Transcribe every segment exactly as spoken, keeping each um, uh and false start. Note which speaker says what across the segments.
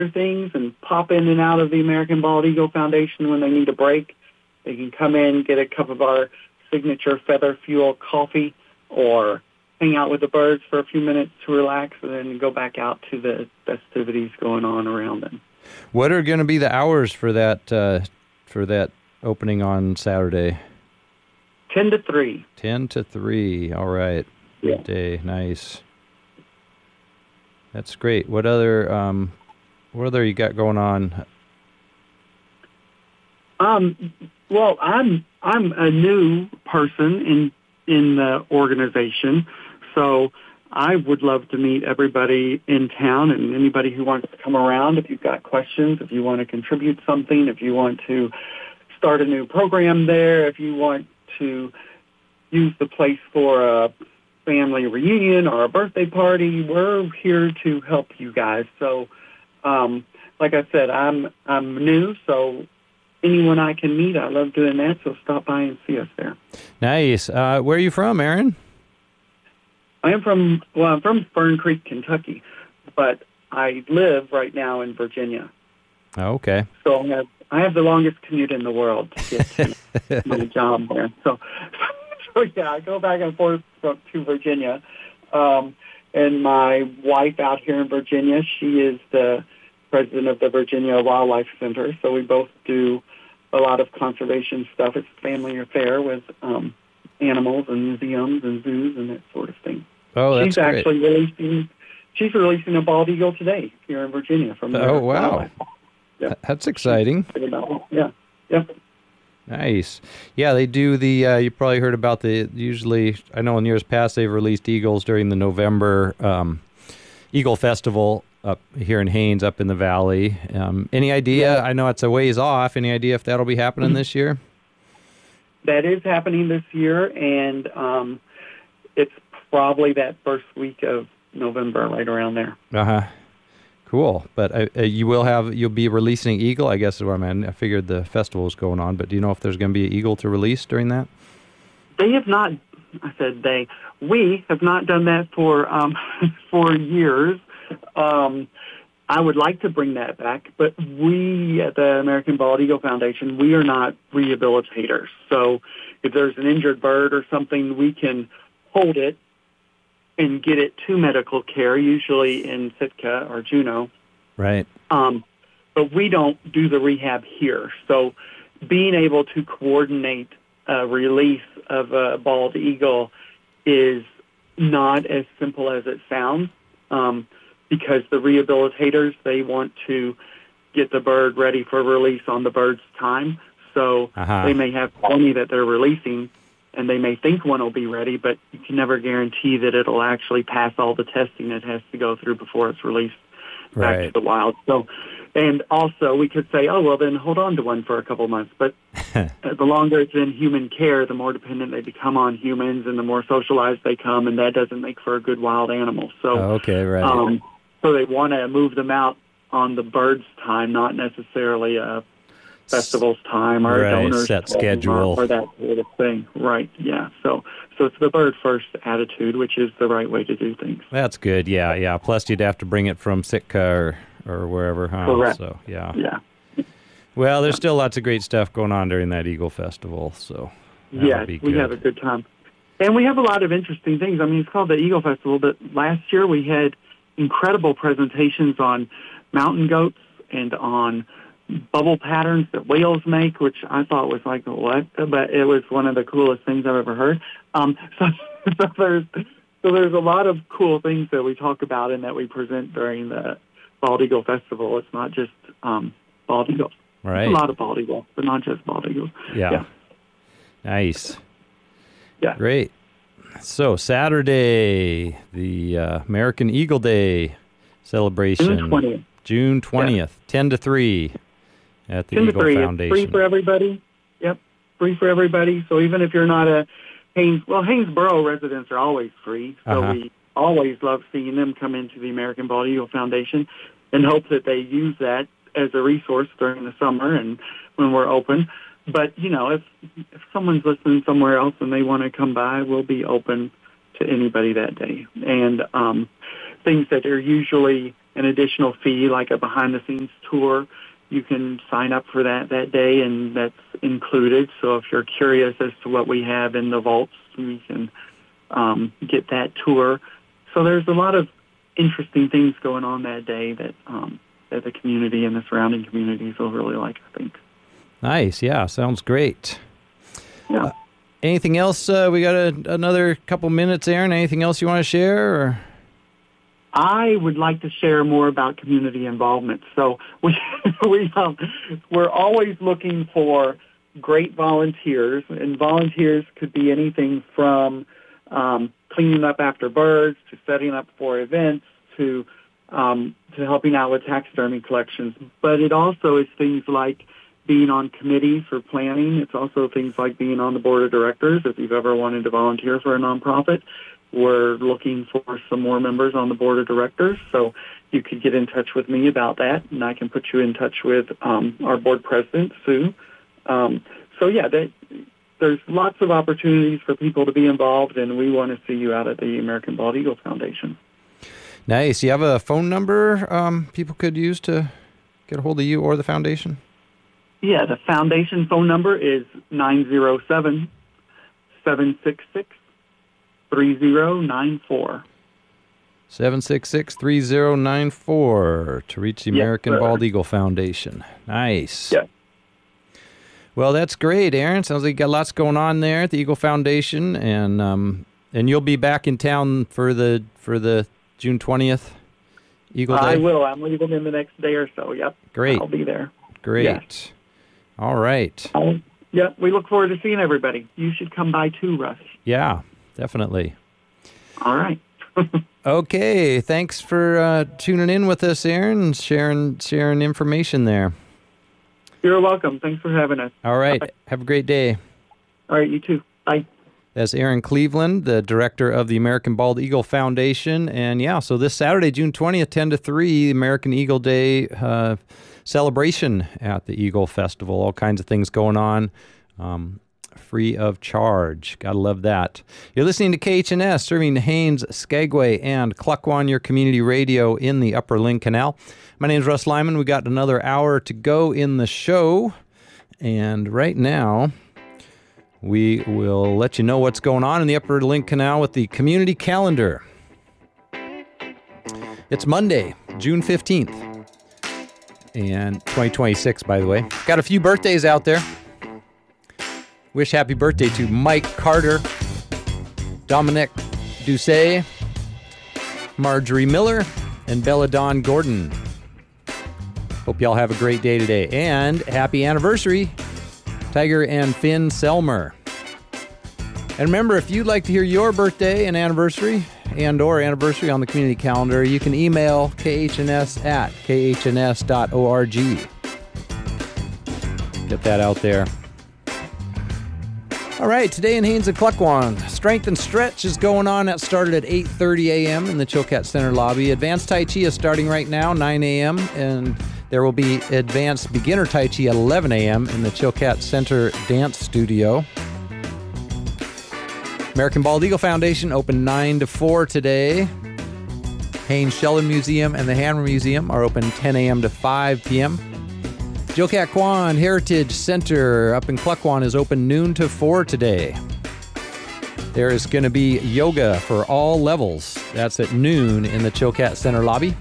Speaker 1: things and pop in and out of the American Bald Eagle Foundation when they need a break. They can come in, get a cup of our signature Feather Fuel coffee, or hang out with the birds for a few minutes to relax, and then go back out to the festivities going on around them.
Speaker 2: What are going to be the hours for that uh, for that opening on Saturday?
Speaker 1: Ten to three.
Speaker 2: Ten to three. All right.
Speaker 1: Yeah.
Speaker 2: Good day. Nice. That's great. What other um, what other you got going on?
Speaker 1: Um. Well, I'm I'm a new person in in the organization, so I would love to meet everybody in town and anybody who wants to come around. If you've got questions, if you want to contribute something, if you want to start a new program there, if you want to use the place for a family reunion or a birthday party, we're here to help you guys. So, um, like I said, I'm I'm new, so anyone I can meet, I love doing that, so stop by and see us there.
Speaker 2: Nice. Uh, where are you from, Aaron?
Speaker 1: I am from, well, I'm from Fern Creek, Kentucky, but I live right now in Virginia.
Speaker 2: Oh, okay.
Speaker 1: So I have, I have the longest commute in the world to get to my job there. So, so, yeah, I go back and forth to Virginia. Um, and my wife out here in Virginia, she is the president of the Virginia Wildlife Center, so we both do a lot of conservation stuff. It's a family affair with um, animals and museums and zoos and that sort of thing.
Speaker 2: Oh, that's
Speaker 1: she's
Speaker 2: great.
Speaker 1: actually releasing. She's releasing a bald eagle today here in Virginia. From
Speaker 2: oh wow,
Speaker 1: yeah.
Speaker 2: That's exciting.
Speaker 1: Yeah, yeah.
Speaker 2: Nice. Yeah, they do the. Uh, you probably heard about the. Usually, I know in years past they've released eagles during the November um, Eagle Festival up here in Haines, up in the valley. Um, any idea?
Speaker 1: Yeah.
Speaker 2: I know it's a ways off. Any idea if that'll be happening this year?
Speaker 1: That is happening this year, and um, it's probably that first week of November, right around there.
Speaker 2: Uh huh. Cool. But uh, uh, you will have you'll be releasing eagle. I guess is what I meant. I figured the festival was going on, but do you know if there's going to be an eagle to release during that?
Speaker 1: They have not. I said they. We have not done that for um, for years. Um, I would like to bring that back, but we at the American Bald Eagle Foundation, we are not rehabilitators. So if there's an injured bird or something, we can hold it and get it to medical care, usually in Sitka or Juneau.
Speaker 2: Right.
Speaker 1: Um, but we don't do the rehab here. So being able to coordinate a release of a bald eagle is not as simple as it sounds. Um, because the rehabilitators, they want to get the bird ready for release on the bird's time. So
Speaker 2: uh-huh.
Speaker 1: they may have plenty that they're releasing, and they may think one will be ready, but you can never guarantee that it'll actually pass all the testing it has to go through before it's released back
Speaker 2: right.
Speaker 1: to the wild. So, and also we could say, oh, well, then hold on to one for a couple of months. But the longer it's in human care, the more dependent they become on humans and the more socialized they come, and that doesn't make for a good wild animal. So,
Speaker 2: oh, okay, right.
Speaker 1: Um, So they want to move them out on the bird's time, not necessarily a festival's time or
Speaker 2: right,
Speaker 1: a donor's
Speaker 2: set
Speaker 1: time
Speaker 2: schedule
Speaker 1: or, or that sort of thing. Right, yeah. So so it's the bird first attitude, which is the right way to do things.
Speaker 2: That's good, yeah, yeah. Plus you'd have to bring it from Sitka or, or wherever, huh?
Speaker 1: Correct.
Speaker 2: So, yeah.
Speaker 1: Yeah.
Speaker 2: Well, there's still lots of great stuff going on during that Eagle Festival, so
Speaker 1: yeah, we have a good time. And we have a lot of interesting things. I mean, it's called the Eagle Festival, but last year we had incredible presentations on mountain goats and on bubble patterns that whales make, which I thought was like, what? But it was one of the coolest things I've ever heard. Um, so, so there's so there's a lot of cool things that we talk about and that we present during the Bald Eagle Festival. It's not just um, bald eagles.
Speaker 2: Right.
Speaker 1: It's a lot of bald eagles, but not just bald eagles.
Speaker 2: Yeah.
Speaker 1: yeah.
Speaker 2: Nice.
Speaker 1: Yeah.
Speaker 2: Great. So Saturday, the uh, American Eagle Day celebration.
Speaker 1: June twentieth.
Speaker 2: June twentieth, yeah. ten to three at the
Speaker 1: ten
Speaker 2: Eagle
Speaker 1: to three.
Speaker 2: Foundation.
Speaker 1: It's free for everybody. Yep. Free for everybody. So even if you're not a Haines, well, Hainesboro residents are always free. So
Speaker 2: uh-huh.
Speaker 1: we always love seeing them come into the American Bald Eagle Foundation and hope that they use that as a resource during the summer and when we're open. But, you know, if if someone's listening somewhere else and they want to come by, we'll be open to anybody that day. And um, things that are usually an additional fee, like a behind-the-scenes tour. You can sign up for that that day, and that's included. So if you're curious as to what we have in the vaults, you can um, get that tour. So there's a lot of interesting things going on that day that um, that the community and the surrounding communities will really like, I think.
Speaker 2: Nice. Yeah, sounds great.
Speaker 1: Yeah.
Speaker 2: Uh, anything else? Uh, we got a, another couple minutes, Aaron. Anything else you want to share? Or?
Speaker 1: I would like to share more about community involvement. So we we um, we're always looking for great volunteers, and volunteers could be anything from um, cleaning up after birds to setting up for events to um, to helping out with taxidermy collections. But it also is things like being on committees for planning. It's also things like being on the board of directors. If you've ever wanted to volunteer for a nonprofit, we're looking for some more members on the board of directors. So you could get in touch with me about that, and I can put you in touch with um, our board president, Sue. Um, so, yeah, that, there's lots of opportunities for people to be involved, and we want to see you out at the American Bald Eagle Foundation.
Speaker 2: Nice. You have a phone number um, people could use to get a hold of you or the foundation?
Speaker 1: Yeah, the foundation phone number is nine zero seven, seven six six, three zero nine four.
Speaker 2: seven six six, three zero nine four to reach the American
Speaker 1: yes,
Speaker 2: Bald Eagle Foundation. Nice.
Speaker 1: Yeah.
Speaker 2: Well, that's great, Aaron. Sounds like you got lots going on there at the Eagle Foundation, and um, and you'll be back in town for the for the June twentieth Eagle Day.
Speaker 1: I will. I'm leaving in the next day or so. Yep.
Speaker 2: Great.
Speaker 1: I'll be there.
Speaker 2: Great.
Speaker 1: Yes.
Speaker 2: All right.
Speaker 1: I'll, yeah, we look forward to seeing everybody. You should come by too, Russ.
Speaker 2: Yeah, definitely.
Speaker 1: All right.
Speaker 2: Okay. Thanks for uh, tuning in with us, Aaron, and sharing sharing information there.
Speaker 1: You're welcome. Thanks for having us.
Speaker 2: All right.
Speaker 1: Bye.
Speaker 2: Have a great day.
Speaker 1: All right, you too. Bye.
Speaker 2: That's Aaron Cleveland, the director of the American Bald Eagle Foundation. And yeah, so this Saturday, June twentieth, ten to three, American Eagle Day uh, celebration at the Eagle Festival. All kinds of things going on, um, free of charge. Gotta love that. You're listening to K H N S, serving Haines, Skagway, and Klukwan, your community radio in the Upper Lynn Canal. My name is Russ Lyman. We got another hour to go in the show. And right now, we will let you know what's going on in the Upper Lynn Canal with the community calendar. It's Monday, June fifteenth, and twenty twenty-six, by the way. Got a few birthdays out there. Wish happy birthday to Mike Carter, Dominic Doucet, Marjorie Miller, and Belladonna Gordon. Hope y'all have a great day today. And happy anniversary, Tiger and Finn Selmer. And remember, if you'd like to hear your birthday and anniversary and or anniversary on the community calendar, you can email K H N S at K H N S dot org. Get that out there. All right, today in Haines and Klukwan, Strength and Stretch is going on. That started at eight thirty a.m. in the Chilkat Center lobby. Advanced Tai Chi is starting right now, nine a.m., and there will be Advanced Beginner Tai Chi at eleven a.m. in the Chilkat Center Dance Studio. American Bald Eagle Foundation open nine to four today. Haines Sheldon Museum and the Hammer Museum are open ten a.m. to five p.m. Chilkat Kwan Heritage Center up in Klukwan is open noon to four today. There is going to be yoga for all levels. That's at noon in the Chilkat Center lobby.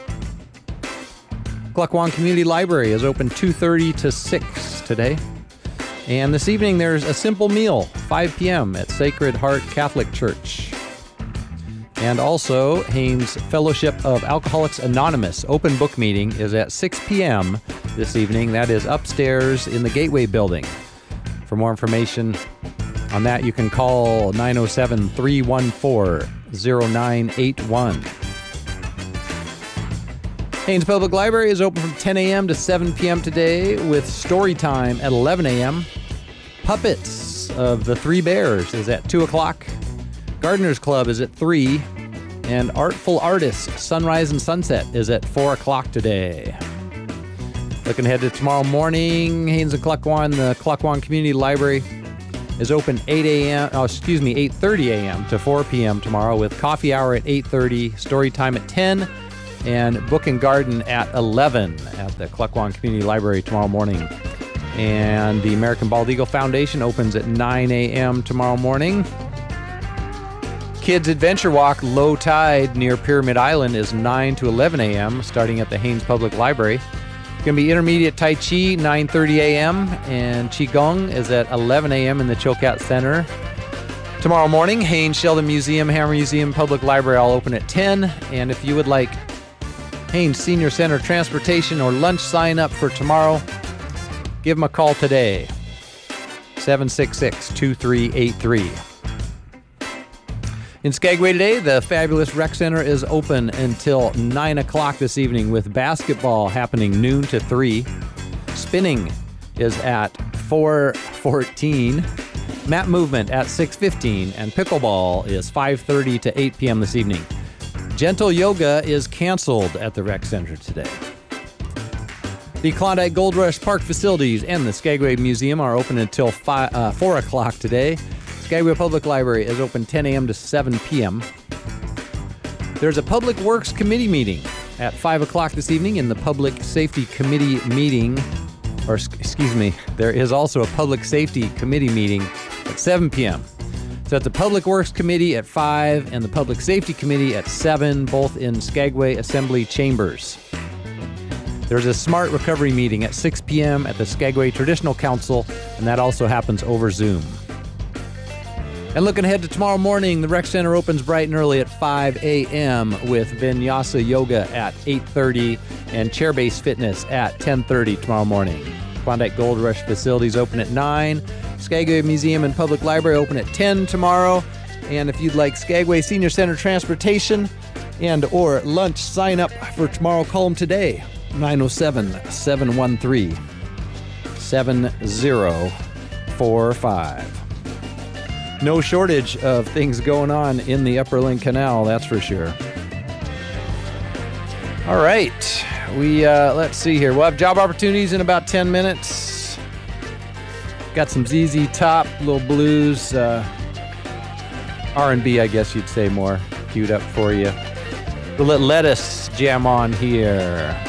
Speaker 2: Klukwan Community Library is open two thirty to six today. And this evening there's a simple meal, five p.m. at Sacred Heart Catholic Church. And also, Haines Fellowship of Alcoholics Anonymous open book meeting is at six p.m. this evening. That is upstairs in the Gateway building. For more information on that, you can call nine oh seven, three one four, oh nine eight one. Haines Public Library is open from ten a.m. to seven p.m. today with story time at eleven a.m. Puppets of the Three Bears is at two o'clock. Gardeners Club is at three. And Artful Artists Sunrise and Sunset is at four o'clock today. Looking ahead to tomorrow morning, Haines and Klukwan, the Klukwan Community Library is open eight a.m. Oh, excuse me, eight thirty a.m. to four p.m. tomorrow with coffee hour at eight thirty, story time at ten, and Book and Garden at eleven at the Cluckwan Community Library tomorrow morning. And the American Bald Eagle Foundation opens at nine a.m. tomorrow morning. Kids Adventure Walk Low Tide near Pyramid Island is nine to eleven a.m. starting at the Haines Public Library. It's going to be intermediate Tai Chi, nine thirty a.m. and Qigong is at eleven a.m. in the Chilkat Center. Tomorrow morning, Haines Sheldon Museum, Hammer Museum, Public Library all open at ten. And if you would like Haines Senior Center transportation or lunch sign up for tomorrow, give them a call today, seven six six, two three eight three. In Skagway today, the fabulous rec center is open until nine o'clock this evening with basketball happening noon to three. Spinning is at four fourteen. Mat movement at six fifteen. And pickleball is five thirty to eight p.m. this evening. Gentle yoga is canceled at the rec center today. The Klondike Gold Rush Park facilities and the Skagway Museum are open until five, uh, four o'clock today. Skagway Public Library is open ten a.m. to seven p.m. There's a Public Works Committee meeting at five o'clock this evening in the Public Safety Committee meeting, or excuse me, there is also a Public Safety Committee meeting at seven p.m. So it's the Public Works Committee at five and the Public Safety Committee at seven, both in Skagway Assembly Chambers. There's a Smart Recovery meeting at six p.m. at the Skagway Traditional Council, and that also happens over Zoom. And looking ahead to tomorrow morning, the Rec Center opens bright and early at five a.m. with Vinyasa Yoga at eight thirty and Chair-Based Fitness at ten thirty tomorrow morning. Klondike Gold Rush facilities open at nine. Skagway Museum and Public Library open at ten tomorrow. And if you'd like Skagway Senior Center transportation and or lunch, sign up for tomorrow. Call them today, nine oh seven, seven one three, seven oh four five. No shortage of things going on in the Upper Link Canal, that's for sure. All right, we uh, let's see here. We'll have job opportunities in about ten minutes. Got some Z Z Top, little blues, uh, R and B, I guess you'd say more, queued up for you. We'll let Lettuce jam on here.